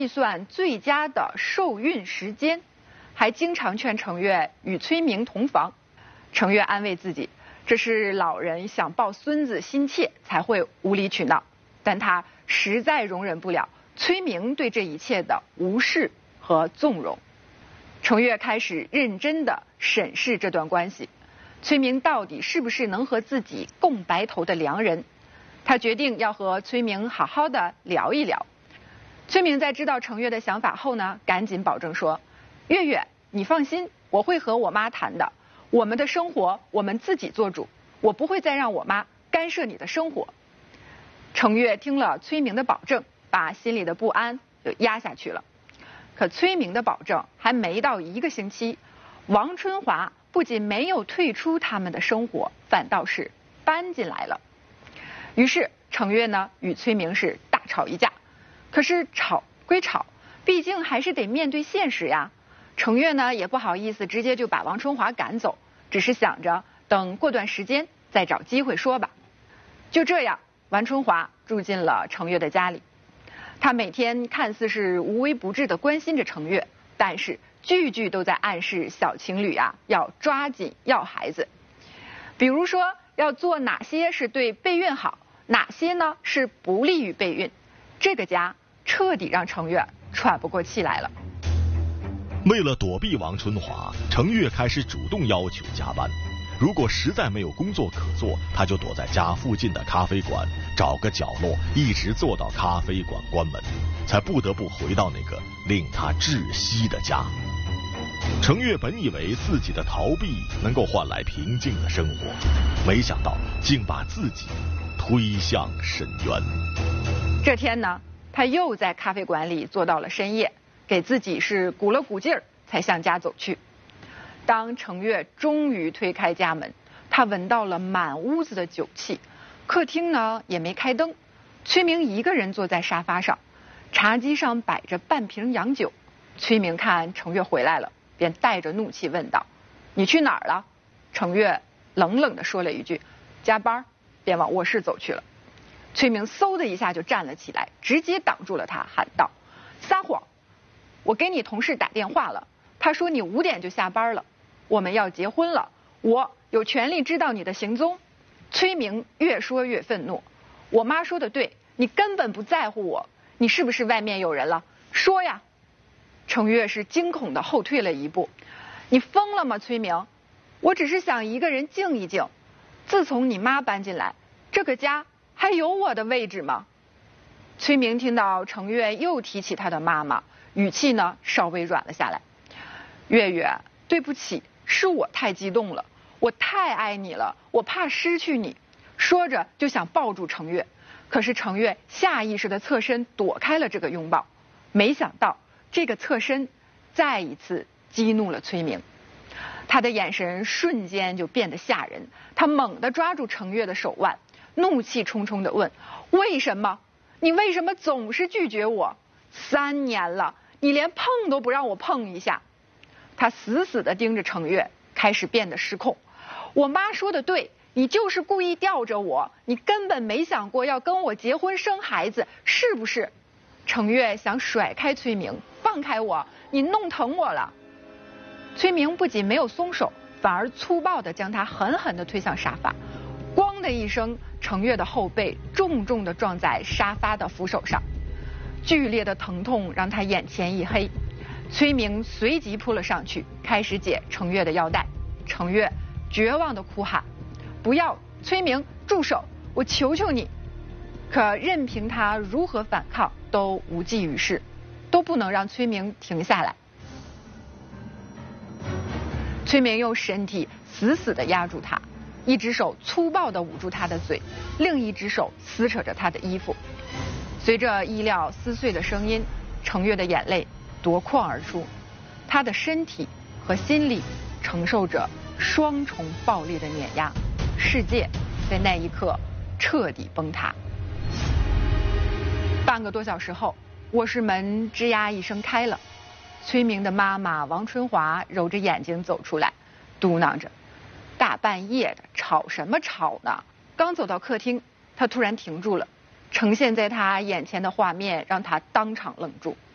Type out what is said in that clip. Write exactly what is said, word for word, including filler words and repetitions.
计算最佳的受孕时间，还经常劝程月与崔明同房。程月安慰自己，这是老人想抱孙子心切才会无理取闹，但他实在容忍不了崔明对这一切的无视和纵容。程月开始认真地审视这段关系，崔明到底是不是能和自己共白头的良人？他决定要和崔明好好的聊一聊。崔明在知道程月的想法后呢，赶紧保证说：“月月，你放心，我会和我妈谈的。我们的生活我们自己做主，我不会再让我妈干涉你的生活。”程月听了崔明的保证，把心里的不安就压下去了。可崔明的保证还没到一个星期，王春华不仅没有退出他们的生活，反倒是搬进来了。于是程月呢与崔明是大吵一架。可是吵归吵，毕竟还是得面对现实呀。程月呢也不好意思直接就把王春华赶走，只是想着等过段时间再找机会说吧。就这样，王春华住进了程月的家里。他每天看似是无微不至地关心着程月，但是句句都在暗示小情侣啊要抓紧要孩子。比如说要做哪些是对备孕好，哪些呢是不利于备孕。这个家彻底让程月喘不过气来了。 为了躲避王春华，程月开始主动要求加班。如果实在没有工作可做，他就躲在家附近的咖啡馆，找个角落一直坐到咖啡馆关门，才不得不回到那个令他窒息的家。程月本以为自己的逃避能够换来平静的生活，没想到竟把自己推向深渊。 这天呢，他又在咖啡馆里坐到了深夜，给自己是鼓了鼓劲儿，才向家走去。当程月终于推开家门，他闻到了满屋子的酒气，客厅呢也没开灯，崔明一个人坐在沙发上，茶几上摆着半瓶洋酒。崔明看程月回来了，便带着怒气问道：“你去哪儿了？”程月冷冷地说了一句：“加班。”便往卧室走去了。崔明嗖的一下就站了起来，直接挡住了他，喊道：“撒谎！我给你同事打电话了，他说你五点就下班了，我们要结婚了，我有权利知道你的行踪。”崔明越说越愤怒：“我妈说的对，你根本不在乎我，你是不是外面有人了？说呀！”程月是惊恐的后退了一步：“你疯了吗，崔明？我只是想一个人静一静。自从你妈搬进来，这个家还有我的位置吗？”崔明听到程月又提起他的妈妈，语气呢稍微软了下来：“月月，对不起，是我太激动了，我太爱你了，我怕失去你。”说着就想抱住程月，可是程月下意识的侧身躲开了这个拥抱。没想到这个侧身再一次激怒了崔明，他的眼神瞬间就变得吓人，他猛地抓住程月的手腕，怒气冲冲地问：“为什么？你为什么总是拒绝我？三年了，你连碰都不让我碰一下。”他死死地盯着程月，开始变得失控：“我妈说的对，你就是故意吊着我，你根本没想过要跟我结婚生孩子，是不是？”程月想甩开崔明：“放开我，你弄疼我了。”崔明不仅没有松手，反而粗暴地将他狠狠地推向沙发。咣的一声，程月的后背重重地撞在沙发的扶手上，剧烈的疼痛让他眼前一黑。崔明随即扑了上去，开始解程月的腰带。程月绝望地哭喊：“不要，崔明，住手！我求求你！”可任凭他如何反抗都无济于事，都不能让崔明停下来。崔明用身体死死地压住他，一只手粗暴地捂住他的嘴，另一只手撕扯着他的衣服。随着衣料撕碎的声音，程月的眼泪夺眶而出，他的身体和心理承受着双重暴力的碾压，世界在那一刻彻底崩塌。半个多小时后，卧室门吱呀一声开了，崔明的妈妈王春华揉着眼睛走出来，嘟囔着：“大半夜的吵什么吵呢？”刚走到客厅，他突然停住了，呈现在他眼前的画面让他当场愣住。